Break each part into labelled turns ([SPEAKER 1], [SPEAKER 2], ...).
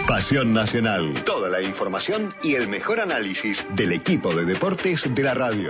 [SPEAKER 1] Pasión Nacional. Toda la información y el mejor análisis del equipo de deportes de la radio.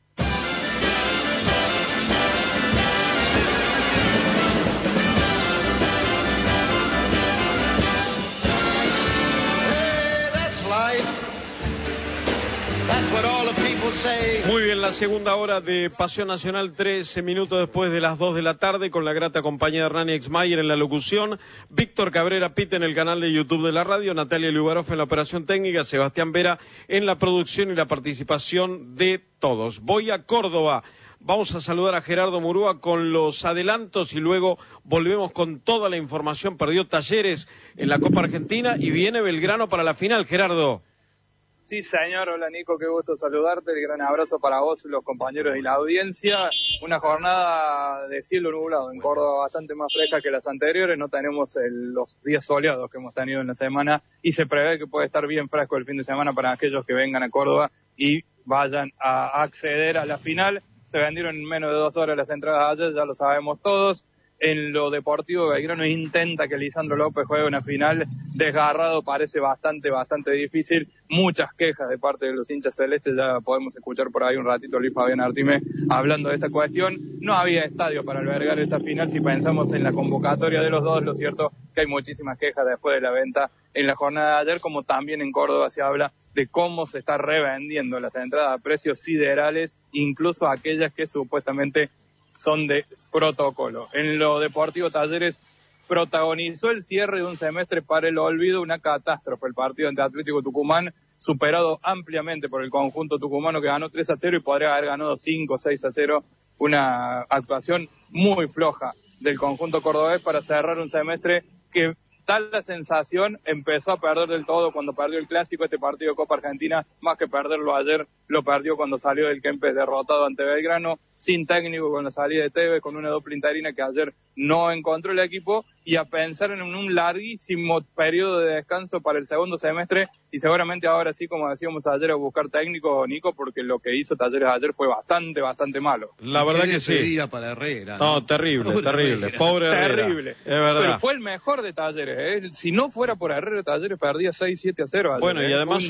[SPEAKER 2] Muy bien, la segunda hora de Pasión Nacional, 13 minutos después de las 2 de la tarde, con la grata compañía de Hernán Exmayer en la locución, Víctor Cabrera Pita en el canal de YouTube de la radio, Natalia Lugaroff en la operación técnica, Sebastián Vera en la producción y la participación de todos. Voy a Córdoba. Vamos a saludar a Gerardo Murúa con los adelantos y luego volvemos con toda la información. Perdió Talleres en la Copa Argentina y viene Belgrano para la final, Gerardo.
[SPEAKER 3] Sí, señor. Hola, Nico, qué gusto saludarte. El gran abrazo para vos, los compañeros y la audiencia. Una jornada de cielo nublado en Córdoba bastante más fresca que las anteriores. No tenemos los días soleados que hemos tenido en la semana y se prevé que puede estar bien fresco el fin de semana para aquellos que vengan a Córdoba y vayan a acceder a la final. Se vendieron en menos de 2 horas las entradas ayer, ya lo sabemos todos. En lo deportivo, Belgrano intenta que Lisandro López juegue una final. Desgarrado parece bastante difícil. Muchas quejas de parte de los hinchas celestes. Ya podemos escuchar por ahí un ratito a Luis Fabián Artime hablando de esta cuestión. No había estadio para albergar esta final. Si pensamos en la convocatoria de los dos, lo cierto que hay muchísimas quejas después de la venta en la jornada de ayer, como también en Córdoba se habla de cómo se está revendiendo las entradas a precios siderales, incluso aquellas que supuestamente son de protocolo. En lo deportivo, Talleres protagonizó el cierre de un semestre para el olvido, una catástrofe. El partido ante Atlético Tucumán, superado ampliamente por el conjunto tucumano, que ganó 3-0 y podría haber ganado 5-6-0. Una actuación muy floja del conjunto cordobés para cerrar un semestre que, tal la sensación, empezó a perder del todo cuando perdió el clásico. Este partido de Copa Argentina, más que perderlo ayer, lo perdió cuando salió del Kempes derrotado ante Belgrano, sin técnico, con la salida de Tevez, con una dupla interina que ayer no encontró el equipo, y a pensar en un larguísimo periodo de descanso para el segundo semestre, y seguramente ahora sí, como decíamos ayer, a buscar técnico, Nico, porque lo que hizo Talleres ayer fue bastante malo.
[SPEAKER 2] La verdad que sí.
[SPEAKER 4] Para Herrera,
[SPEAKER 2] no, terrible. Pobre Herrera.
[SPEAKER 3] Terrible.
[SPEAKER 2] Es verdad.
[SPEAKER 3] Pero fue el mejor de Talleres, ¿eh? Si no fuera por Herrera, Talleres perdía 6-7-0 ayer.
[SPEAKER 2] Bueno, y además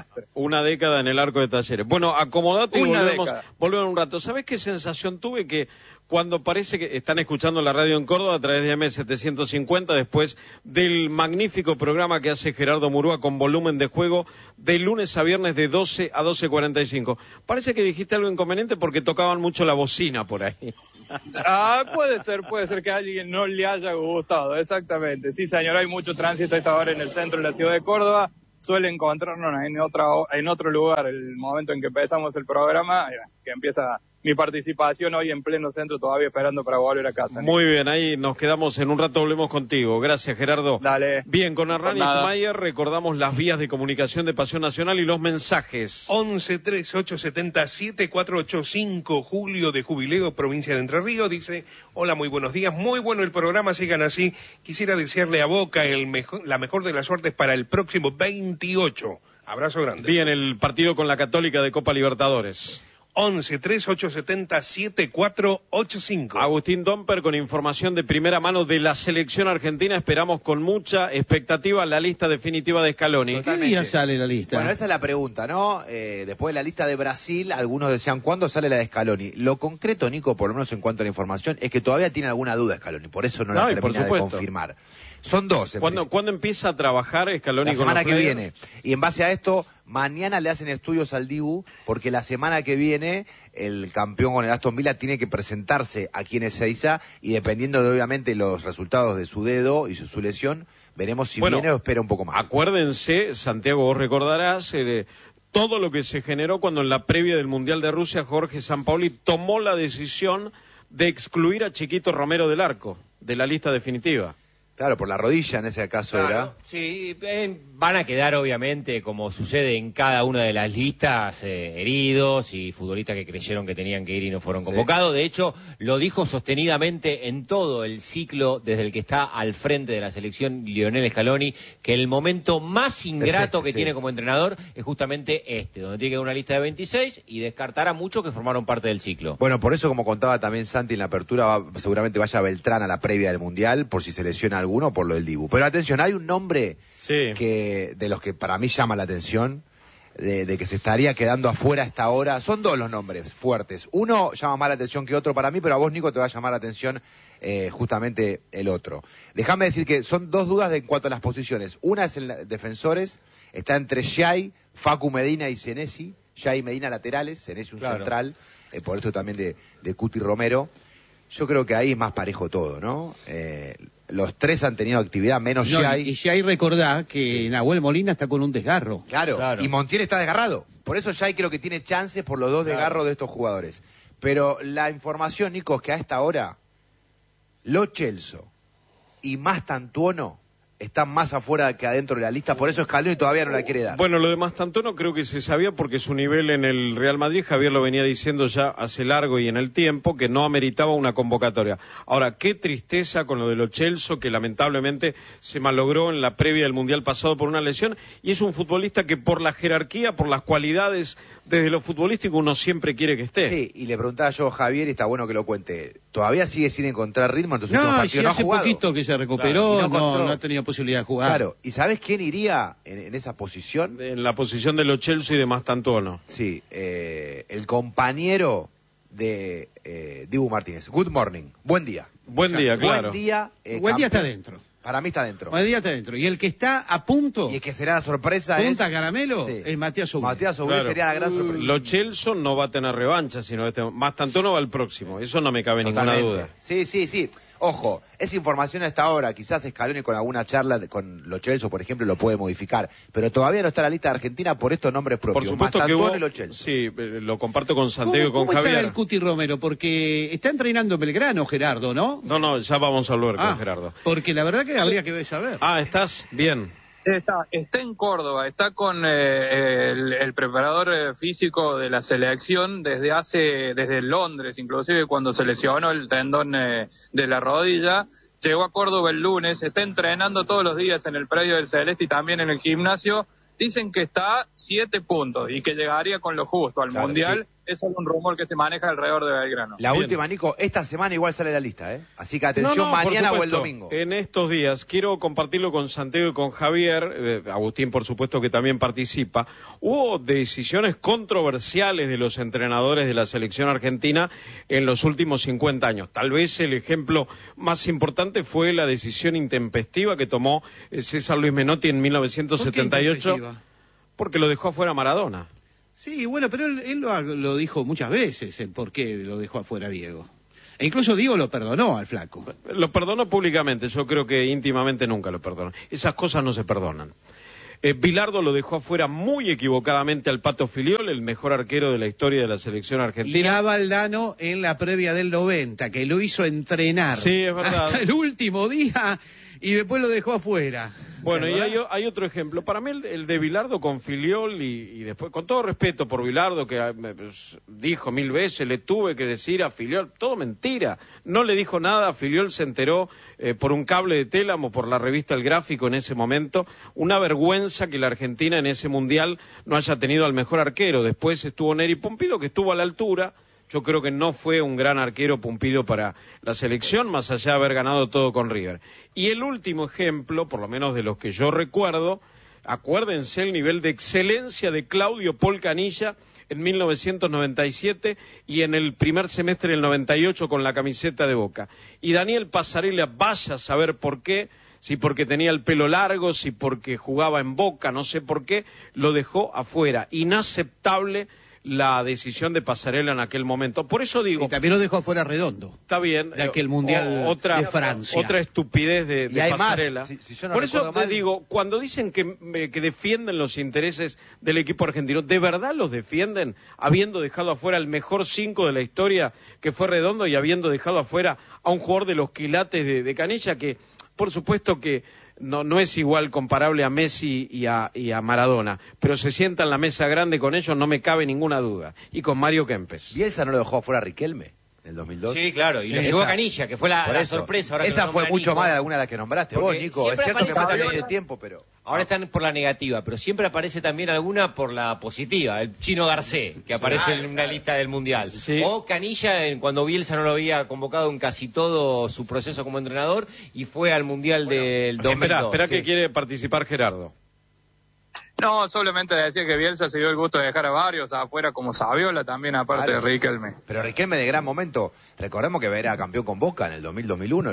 [SPEAKER 2] una década en el arco de Talleres. Bueno, acomodate y volvemos un rato. ¿Sabés qué sensación tuve? Que cuando parece que están escuchando la radio en Córdoba a través de AM750, después del magnífico programa que hace Gerardo Murúa con volumen de juego, de lunes a viernes de 12 a 12:45. Parece que dijiste algo inconveniente porque tocaban mucho la bocina por ahí.
[SPEAKER 3] Puede ser que a alguien no le haya gustado, exactamente. Sí, señor, hay mucho tránsito a esta hora en el centro de la ciudad de Córdoba. Suele encontrarnos en otro lugar el momento en que empezamos el programa, que empieza mi participación hoy en pleno centro, todavía esperando para volver a casa.
[SPEAKER 2] Muy bien, ahí nos quedamos, en un rato volvemos contigo. Gracias, Gerardo.
[SPEAKER 3] Dale.
[SPEAKER 2] Bien, con Hernán Exmayer recordamos las vías de comunicación de Pasión Nacional y los mensajes.
[SPEAKER 4] 11-3870-7485, Julio de Jubileo, provincia de Entre Ríos, dice: hola, muy buenos días, muy bueno el programa, sigan así. Quisiera desearle a Boca la mejor de las suertes para el próximo 28. Abrazo grande.
[SPEAKER 2] Bien, el partido con la Católica de Copa Libertadores.
[SPEAKER 4] 11-3870-7485.
[SPEAKER 2] Agustín Domper con información de primera mano de la selección argentina. Esperamos con mucha expectativa la lista definitiva de Scaloni.
[SPEAKER 5] ¿Qué día sale la lista?
[SPEAKER 6] Bueno, esa es la pregunta, ¿no? Después de la lista de Brasil, algunos decían ¿cuándo sale la de Scaloni? Lo concreto, Nico, por lo menos en cuanto a la información, es que todavía tiene alguna duda Scaloni, por eso no la termina de confirmar. Son dos.
[SPEAKER 2] ¿Cuándo empieza a trabajar Scaloni?
[SPEAKER 6] La semana que viene. Y en base a esto, mañana le hacen estudios al Dibu, porque la semana que viene el campeón con el Aston Villa tiene que presentarse aquí en Ezeiza, y dependiendo de obviamente los resultados de su dedo y su lesión, veremos si viene o espera un poco más.
[SPEAKER 2] Acuérdense, Santiago, vos recordarás todo lo que se generó cuando en la previa del Mundial de Rusia Jorge Sampaoli tomó la decisión de excluir a Chiquito Romero del arco, de la lista definitiva.
[SPEAKER 6] Claro, por la rodilla en ese caso era.
[SPEAKER 5] Sí, van a quedar obviamente, como sucede en cada una de las listas, heridos y futbolistas que creyeron que tenían que ir y no fueron convocados. De hecho, lo dijo sostenidamente en todo el ciclo desde el que está al frente de la selección Lionel Scaloni, que el momento más ingrato que tiene como entrenador es justamente donde tiene que dar una lista de 26 y descartar a muchos que formaron parte del ciclo.
[SPEAKER 6] Bueno, por eso, como contaba también Santi en la apertura, seguramente vaya Beltrán a la previa del Mundial, por si se lesiona alguno por lo del Dibu. Pero atención, hay un nombre
[SPEAKER 2] Sí.
[SPEAKER 6] que de los que para mí llama la atención, de que se estaría quedando afuera hasta ahora. Son dos los nombres fuertes. Uno llama más la atención que otro para mí, pero a vos, Nico, te va a llamar la atención justamente el otro. Déjame decir que son dos dudas en cuanto a las posiciones. Una es en defensores, está entre Xai, Facu Medina y Senesi. Xai y Medina laterales, Senesi un central, por esto también de Cuti Romero. Yo creo que ahí es más parejo todo, ¿no? Los tres han tenido actividad, menos Xai.
[SPEAKER 7] Y Xai, recordá que Nahuel Molina está con un desgarro.
[SPEAKER 6] Claro, y Montiel está desgarrado. Por eso Xai creo que tiene chances por los dos desgarros de estos jugadores. Pero la información, Nico, es que a esta hora, Lo Celso y Mastantuono están más afuera que adentro de la lista, por eso Scaloni todavía no la quiere dar.
[SPEAKER 2] Bueno, lo de Mastantuono creo que se sabía porque su nivel en el Real Madrid, Javier lo venía diciendo ya hace largo y en el tiempo, que no ameritaba una convocatoria. Ahora, qué tristeza con lo de Lo Celso, que lamentablemente se malogró en la previa del Mundial pasado por una lesión, y es un futbolista que por la jerarquía, por las cualidades desde lo futbolístico, uno siempre quiere que esté.
[SPEAKER 6] Sí, y le preguntaba yo a Javier, y está bueno que lo cuente, ¿todavía sigue sin encontrar ritmo? Entonces
[SPEAKER 7] Si hace poquito que se recuperó, no ha tenido posibilidad de jugar.
[SPEAKER 6] Claro, ¿y sabes quién iría en esa posición?
[SPEAKER 2] En la posición de Lo Celso y de Mastantuono.
[SPEAKER 6] Sí, el compañero de Dibu Martínez. Good morning, buen día.
[SPEAKER 2] Buen día, claro.
[SPEAKER 6] Buen día.
[SPEAKER 7] Buen día está dentro.
[SPEAKER 6] Para mí está dentro.
[SPEAKER 7] Buen día está dentro. Y el que está a punto,
[SPEAKER 6] Y el que será la sorpresa
[SPEAKER 7] punta caramelo,
[SPEAKER 6] Sí.
[SPEAKER 7] es Matías Oblé.
[SPEAKER 6] Matías Oblé sería la gran sorpresa.
[SPEAKER 2] Lo Celso no va a tener revancha, sino Mastantuono va al próximo. Eso no me cabe ninguna duda.
[SPEAKER 6] Sí. Ojo, esa información hasta ahora, quizás Scaloni con alguna charla con Lo Celso, por ejemplo, lo puede modificar, pero todavía no está en la lista de Argentina por estos nombres propios.
[SPEAKER 2] Por supuesto que
[SPEAKER 6] Mastantuono y Lo Celso.
[SPEAKER 2] sí, lo comparto con Santiago y con
[SPEAKER 7] ¿Cómo
[SPEAKER 2] Javier.
[SPEAKER 7] está el Cuti Romero? Porque está entrenando en Belgrano, Gerardo, ¿no?
[SPEAKER 2] No, ya vamos a hablar con Gerardo.
[SPEAKER 7] Porque la verdad que habría que saber.
[SPEAKER 2] ¿Estás? Bien.
[SPEAKER 3] Está en Córdoba, está con el preparador físico de la selección desde Londres, inclusive cuando se lesionó el tendón de la rodilla. Llegó a Córdoba el lunes, está entrenando todos los días en el predio del Celeste y también en el gimnasio. Dicen que está a 7 puntos y que llegaría con lo justo al Mundial. Sí. Es solo un rumor que se maneja alrededor de Belgrano.
[SPEAKER 6] La
[SPEAKER 2] Bien.
[SPEAKER 6] última, Nico, esta semana igual sale la lista, ¿eh? Así que atención, mañana o el domingo.
[SPEAKER 2] En estos días, quiero compartirlo con Santiago y con Javier, Agustín por supuesto que también participa. Hubo decisiones controversiales de los entrenadores de la selección argentina en los últimos 50 años. Tal vez el ejemplo más importante fue la decisión intempestiva que tomó César Luis Menotti en 1978.
[SPEAKER 7] ¿Por qué intempestiva?
[SPEAKER 2] Porque lo dejó afuera Maradona.
[SPEAKER 7] Sí, bueno, pero él lo dijo muchas veces, el por qué lo dejó afuera Diego. E incluso Diego lo perdonó al flaco.
[SPEAKER 2] Lo perdonó públicamente, yo creo que íntimamente nunca lo perdonó. Esas cosas no se perdonan. Bilardo lo dejó afuera muy equivocadamente al Pato Filiol, el mejor arquero de la historia de la selección argentina.
[SPEAKER 7] Y a Valdano en la previa del 90, que lo hizo entrenar.
[SPEAKER 2] Sí, es verdad.
[SPEAKER 7] Hasta el último día y después lo dejó afuera.
[SPEAKER 2] Bueno, y hay otro ejemplo. Para mí el de Bilardo con Filiol y después, con todo respeto por Bilardo, que dijo 1000 veces, le tuve que decir a Filiol, todo mentira. No le dijo nada, Filiol se enteró por un cable de Télamo, por la revista El Gráfico en ese momento. Una vergüenza que la Argentina en ese Mundial no haya tenido al mejor arquero. Después estuvo Neri Pumpido, que estuvo a la altura. Yo creo que no fue un gran arquero Pumpido para la selección, más allá de haber ganado todo con River. Y el último ejemplo, por lo menos de los que yo recuerdo, acuérdense el nivel de excelencia de Claudio Paul Canilla en 1997 y en el primer semestre del 98 con la camiseta de Boca. Y Daniel Passarella, vaya a saber por qué, si porque tenía el pelo largo, si porque jugaba en Boca, no sé por qué, lo dejó afuera. Inaceptable la decisión de Passarella en aquel momento. Por eso digo...
[SPEAKER 7] Y también lo dejó afuera Redondo.
[SPEAKER 2] Está bien.
[SPEAKER 7] De aquel Mundial de Francia.
[SPEAKER 2] Otra estupidez de Passarella.
[SPEAKER 6] Si yo no
[SPEAKER 2] por eso te
[SPEAKER 6] mal...
[SPEAKER 2] digo, cuando dicen que defienden los intereses del equipo argentino, ¿de verdad los defienden habiendo dejado afuera el mejor 5 de la historia que fue Redondo y habiendo dejado afuera a un jugador de los quilates de Canilla que, por supuesto que no es igual comparable a Messi y a Maradona, pero se sienta en la mesa grande con ellos, no me cabe ninguna duda. Y con Mario Kempes.
[SPEAKER 6] Bielsa no lo dejó afuera a Riquelme en el 2002.
[SPEAKER 5] Sí, claro, y lo llevó a Canilla, que fue la sorpresa. Ahora
[SPEAKER 6] esa fue mucho más de alguna de las que nombraste vos, Nico. Es cierto que pasa de tiempo, pero...
[SPEAKER 5] Ahora están por la negativa, pero siempre aparece también alguna por la positiva. El Chino Garcés, que aparece en una lista del Mundial.
[SPEAKER 2] Sí.
[SPEAKER 5] O Canilla, cuando Bielsa no lo había convocado en casi todo su proceso como entrenador y fue al Mundial del 2002.
[SPEAKER 2] Espera que quiere participar Gerardo.
[SPEAKER 3] No, solamente decía que Bielsa se dio el gusto de dejar a varios afuera, como Saviola también, aparte de Riquelme.
[SPEAKER 6] Pero Riquelme de gran momento. Recordemos que era campeón con Boca en el 2000-2001.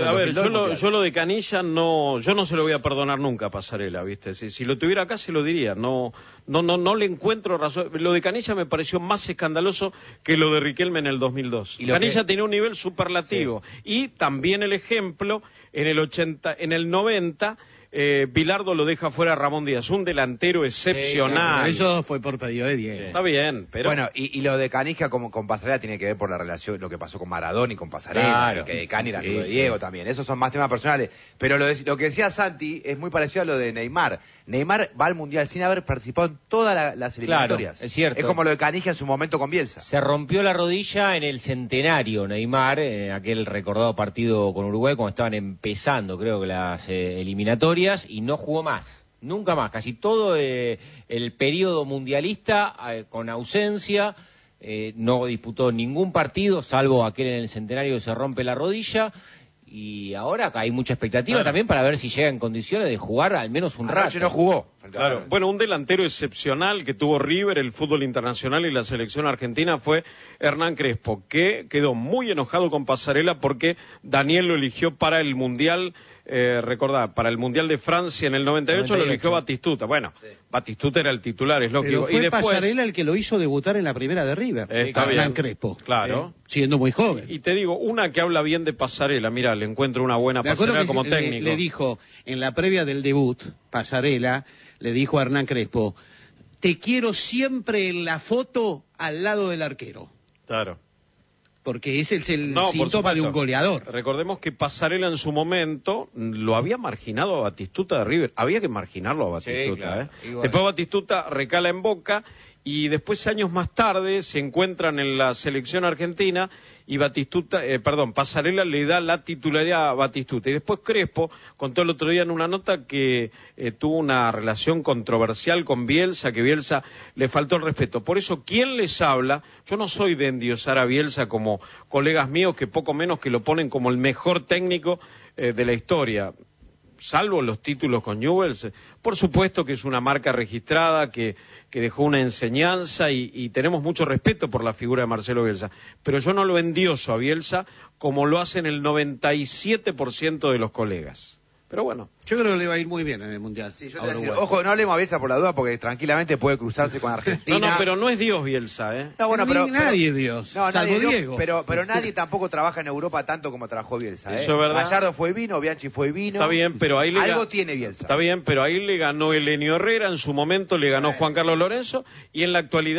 [SPEAKER 2] Yo lo de Canilla yo no se lo voy a perdonar nunca a Pasarela, ¿viste? Si lo tuviera acá se lo diría. No le encuentro razón. Lo de Canilla me pareció más escandaloso que lo de Riquelme en el 2002. Canilla tenía un nivel superlativo. Sí. Y también el ejemplo, en el 90... Bilardo lo deja fuera a Ramón Díaz, un delantero excepcional.
[SPEAKER 7] Sí, eso fue por pedido de Diego.
[SPEAKER 2] Sí. Está bien, pero...
[SPEAKER 6] Bueno, y lo de Canija con Pasarela tiene que ver por la relación, lo que pasó con Maradona y con Pasarela,
[SPEAKER 5] claro.
[SPEAKER 6] Que de Cani era lo de Diego también. Esos son más temas personales. Pero lo que decía Santi es muy parecido a lo de Neymar. Neymar va al Mundial sin haber participado en todas las eliminatorias.
[SPEAKER 5] Claro, es cierto.
[SPEAKER 6] Es como lo de Canija en su momento con Bielsa.
[SPEAKER 5] Se rompió la rodilla en el centenario Neymar, aquel recordado partido con Uruguay, cuando estaban empezando, creo que las eliminatorias, y no jugó más, nunca más, casi todo el periodo mundialista con ausencia, no disputó ningún partido, salvo aquel en el centenario que se rompe la rodilla, y ahora hay mucha expectativa también para ver si llega en condiciones de jugar al menos un rato.
[SPEAKER 6] No jugó.
[SPEAKER 2] Claro. Bueno, un delantero excepcional que tuvo River, el fútbol internacional y la selección argentina fue Hernán Crespo, que quedó muy enojado con Pasarela porque Daniel lo eligió para el Mundial, recordá, para el Mundial de Francia en el 98 lo eligió Batistuta. Bueno, Batistuta era el titular, es lógico.
[SPEAKER 7] Pero fue
[SPEAKER 2] y después,
[SPEAKER 7] Pasarela el que lo hizo debutar en la primera de River, Hernán Crespo.
[SPEAKER 2] Claro.
[SPEAKER 7] Sí. Siendo muy joven.
[SPEAKER 2] Y te digo, una que habla bien de Pasarela, mira, le encuentro una buena Pasarela como técnico.
[SPEAKER 7] Le dijo, en la previa del debut, Pasarela le dijo a Hernán Crespo, te quiero siempre en la foto al lado del arquero.
[SPEAKER 2] Claro.
[SPEAKER 7] Porque ese es el síntoma de un goleador.
[SPEAKER 2] Recordemos que Pasarela en su momento lo había marginado a Batistuta de River. Había que marginarlo a Batistuta. Sí, claro. Después Batistuta recala en Boca y después, años más tarde, se encuentran en la selección argentina y Pasarela le da la titularidad a Batistuta. Y después Crespo contó el otro día en una nota que tuvo una relación controversial con Bielsa, que Bielsa le faltó el respeto. Por eso, ¿quién les habla? Yo no soy de endiosar a Bielsa como colegas míos que poco menos que lo ponen como el mejor técnico de la historia. Salvo los títulos con Newell's, por supuesto que es una marca registrada, que dejó una enseñanza y tenemos mucho respeto por la figura de Marcelo Bielsa. Pero yo no lo endioso a Bielsa como lo hacen el 97% de los colegas. Pero bueno.
[SPEAKER 7] Yo creo que le va a ir muy bien en el Mundial.
[SPEAKER 6] Sí, ojo, no hablemos a Bielsa por la duda porque tranquilamente puede cruzarse con Argentina.
[SPEAKER 2] No, pero no es Dios Bielsa, ¿eh?
[SPEAKER 7] No, bueno, pero nadie es Dios, salvo Diego.
[SPEAKER 6] Pero nadie tampoco trabaja en Europa tanto como trabajó Bielsa, ¿eh?
[SPEAKER 2] Eso es verdad.
[SPEAKER 6] Gallardo fue vino, Bianchi fue vino.
[SPEAKER 2] Está bien, pero ahí
[SPEAKER 6] algo tiene Bielsa.
[SPEAKER 2] Está bien, pero ahí le ganó Elenio Herrera, en su momento le ganó Juan Carlos Lorenzo y en la actualidad